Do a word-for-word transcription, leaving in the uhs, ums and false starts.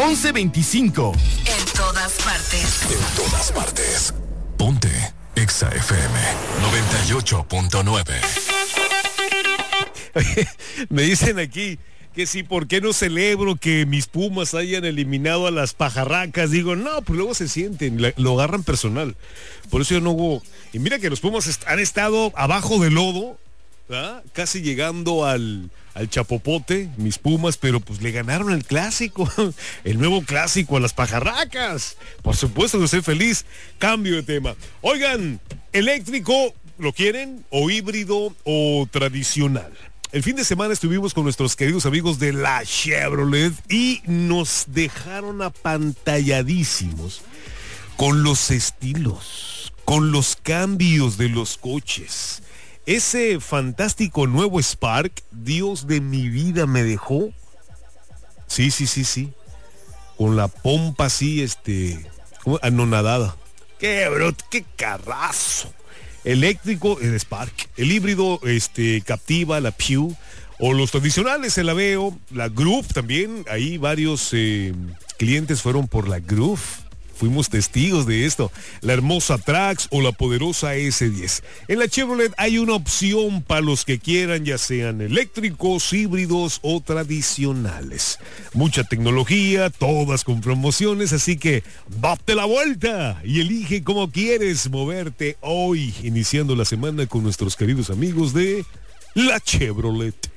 once veinticinco. En todas partes. En todas partes. Ponte Exa F M noventa y ocho punto nueve. Me dicen aquí que sí, ¿por qué no celebro que mis Pumas hayan eliminado a las pajarracas? Digo, no, pues luego se sienten, lo agarran personal. Por eso yo no hubo... Y mira que los Pumas est- han estado abajo del lodo, ¿verdad? Casi llegando al, al chapopote, mis Pumas, pero pues le ganaron el clásico, el nuevo clásico a las pajarracas. Por supuesto que estoy feliz. Cambio de tema. Oigan, eléctrico, ¿lo quieren? ¿O híbrido o tradicional? El fin de semana estuvimos con nuestros queridos amigos de la Chevrolet y nos dejaron apantalladísimos con los estilos, con los cambios de los coches. Ese fantástico nuevo Spark, Dios de mi vida, me dejó. Sí, sí, sí, sí. Con la pompa así, este, ¿cómo? Anonadada. ¡Qué brot, qué carrazo! Eléctrico, el Spark. El híbrido, este, Captiva, la Pew. O los tradicionales, el Aveo, la Groove también. Ahí varios eh, clientes fueron por la Groove. Fuimos testigos de esto. La hermosa Trax o la poderosa S diez. En la Chevrolet hay una opción para los que quieran, ya sean eléctricos, híbridos o tradicionales. Mucha tecnología, todas con promociones, así que date la vuelta y elige cómo quieres moverte hoy, iniciando la semana con nuestros queridos amigos de la Chevrolet.